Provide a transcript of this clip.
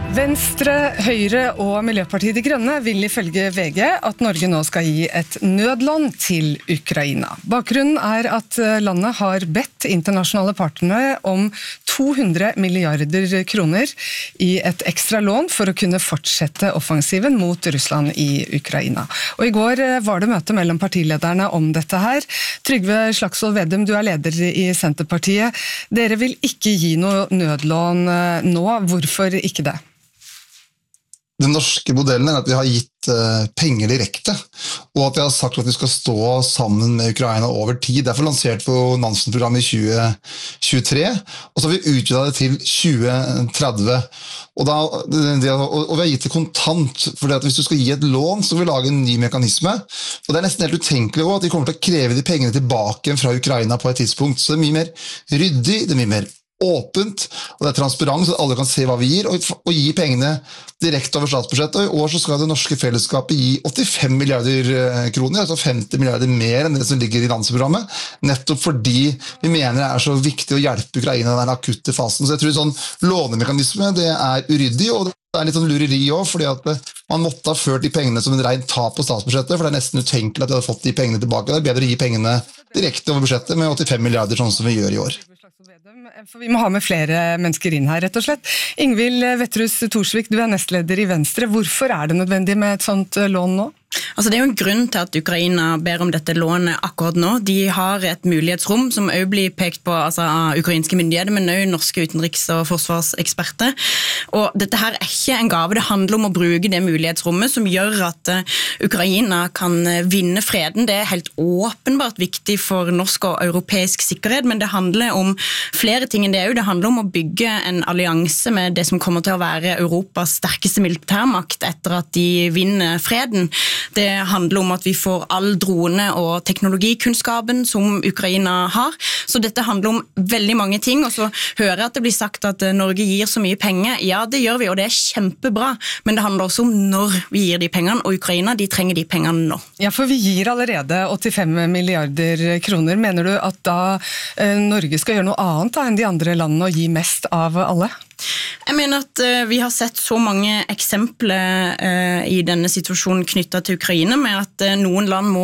Venstre, Høyre og Miljøpartiet De Grønne vil ifølge VG at Norge nå skal gi et nødlån til Ukraina. Bakgrunnen at landet har bedt internasjonale partnere om 200 milliarder kroner i et ekstra lån for å kunne fortsette offensiven mot Russland i Ukraina. Og i går var det møte mellom partilederne om dette her. Trygve Slagsvold Vedum, du leder i Senterpartiet. Dere vil ikke gi noe nødlån nå. Hvorfor ikke det? Den norske modellen at vi har gitt penger direkte, og at vi har sagt at vi skal stå sammen med Ukraina over tid. Derfor lanserte vi Nansen-programmet i 2023, og så har vi utvidet det til 2030. Og vi har gitt det kontant, for hvis du skal gi et lån, så vil vi lage en ny mekanisme. Og det nesten helt utenkelig også, at vi kommer til å kreve de pengene tilbake fra Ukraina på et tidspunkt. Så det mye mer ryddig, det mye mer åpent, og det transparent, så alle kan se hva vi gir, og gi pengene direkte over statsbudsjettet. Og i år så skal det norske fellesskapet gi 85 milliarder kroner, altså 50 milliarder mer enn det som ligger i Nansen-programmet, nettopp fordi vi mener det så viktig å hjelpe Ukraina i den akutte fasen. Så jeg tror sånn lånemekanisme, det uryddig, og det litt sånn lureri også, fordi at man måtte ha ført de pengene som en ren tap på statsbudsjettet, for det nesten utenkelig at vi hadde fått de pengene tilbake. Det bedre å gi pengene direkte over budsjettet med 85 milliarder, sånn som vi gjør i år. For vi må ha med flere mennesker inn her, rett og slett. Ingvild Wetrhus Thorsvik, du nestleder i Venstre. Hvorfor det nødvendig med et sånt lån nå? Altså det jo en grunn til at Ukraina ber om dette lånet akkurat nå. De har et mulighetsrom som også blir pekt på av ukrainske myndigheter, men også norske utenriks- og forsvarseksperter. Og dette her ikke en gave, det handler om å bruke det mulighetsrommet som gjør at Ukraina kan vinne freden. Det helt åpenbart viktig for norsk og europeisk sikkerhet, men det handler om flere ting enn det også. Det handler om å bygge en allianse med det som kommer til å være Europas sterkeste militærmakt etter at de vinner freden. Det handler om at vi får all drone- og teknologikunnskapen som Ukraina har. Så dette handler om veldig mange ting, og så hører jeg at det blir sagt at Norge gir så mye penger. Ja, det gjør vi, og det kjempebra, men det handler også om når vi gir de pengene, og Ukraina, de trenger de pengene nå. Ja, for vi gir allerede 85 milliarder kroner. Mener du at da Norge skal gjøre noe annet enn de andre landene og gi mest av alle? Jeg mener at vi har sett så mange eksempler i denne situasjonen knyttet til Ukraina med at noen land må